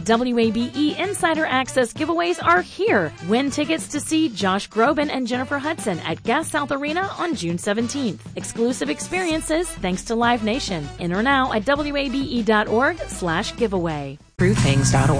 WABE Insider Access giveaways are here. Win tickets to see Josh Groban and Jennifer Hudson at Gas South Arena on June 17th. Exclusive experiences thanks to Live Nation. Enter now at wabe.org/giveaway. TrueThings.org.